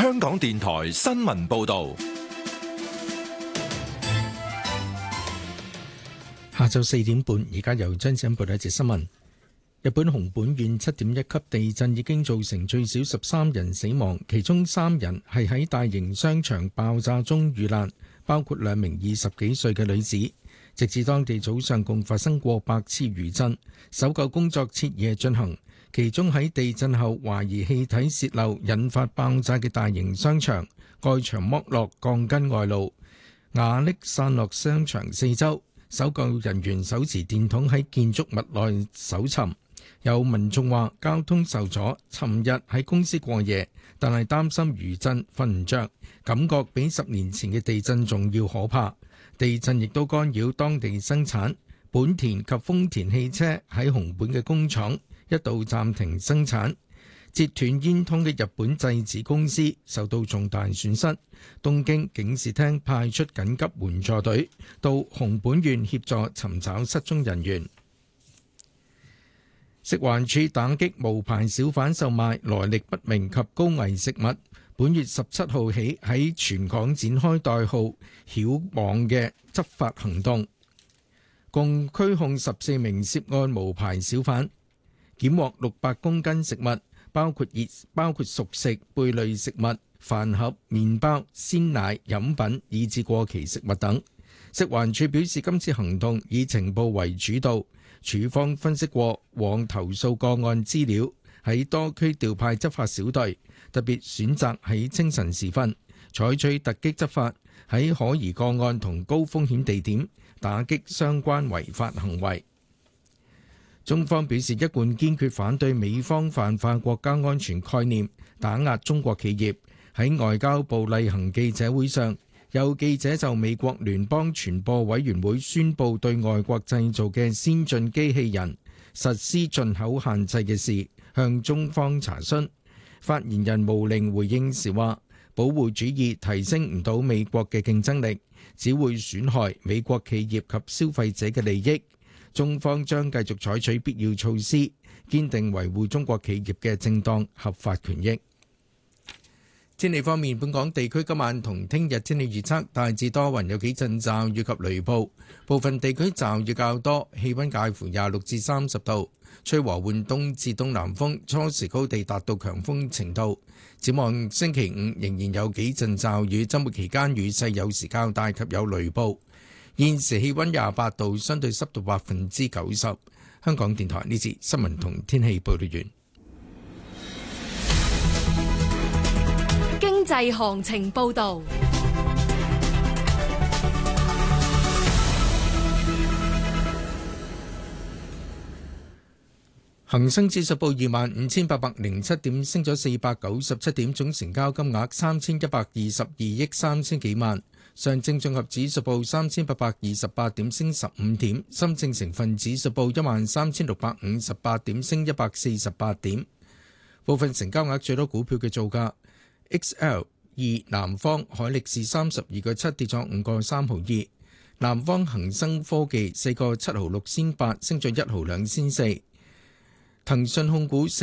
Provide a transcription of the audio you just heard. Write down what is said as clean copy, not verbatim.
香港電台新聞報道。 下晝4點半，而家由張子欣報道一節新聞。日本熊本縣7.1級地震已經造成最少13人死亡，其中3人係喺大型商場爆炸中遇難，包括2名20幾歲嘅女子。直至當地早上，共發生過百次餘震，搜救工作徹夜進行。其中喺地震後懷疑氣體洩漏引發爆炸嘅大型商場，蓋牆剝落，鋼筋外露，瓦礫散落商場四周。搜救人員手持電筒喺建築物內搜尋。有民眾話交通受阻，尋日喺公司過夜，但係擔心餘震瞓唔着，感覺比10年前嘅地震仲要可怕。地震亦都干擾當地生產，本田及豐田汽車喺熊本嘅工廠一度暫停生產。截斷煙通嘅日本製紙公司受到重大損失，東京警視廳派出緊急援助隊到熊本縣協助尋找失蹤人員。食環署打擊無牌小販售賣來歷不明及高危食物，本月17號起喺全港展開代號曉網嘅執法行動，共拘控14名涉案無牌小販，檢獲600公斤食物，包括熟食、貝類食物、飯盒、麵包、鮮奶、飲品以至過期食物等。食環署表示，今次行動以情報為主導，署方分析過往投訴個案資料，喺多區調派執法小隊，特別選擇喺清晨時分採取突擊執法，喺可疑個案同高風險地點打擊相關違法行為。中方表示一貫堅決反對美方泛化國家安全概念，打壓中國企業。喺外交部例行記者會上，有記者就美國聯邦傳播委員會宣布對外國製造嘅先進機器人實施進口限制嘅事，向中方查詢。發言人毛寧回應時話，保護主義提升唔到美國嘅競爭力，只會損害美國企業及消費者嘅利益。中方將繼續採取必要措施，堅定維護中國企業嘅正當合法權益。天氣方面，本港地區今晚同聽日天氣預測大致多雲，有幾陣驟雨及雷暴，部分地區驟雨較多，氣溫介乎26至30度，吹和緩東至東南風，初時高地達到強風程度。展望星期5仍然有幾陣驟雨，週末期間雨勢有時較大及有雷暴。現時氣溫28度，相對濕度90%。香港電台呢節新聞同天氣報道完。 經濟行情報道。 恒生指數報25,807點，升咗497點，總成交金額3122億3千幾萬。上證綜合指數報3828點，升15點。深證成分指數報13658點，升148點。部分成交額最多股票嘅造價：XL2南方海力士32個7，跌咗5個3毫2；南方恒生科技4個7毫6仙8，升咗1毫2仙4；騰訊控股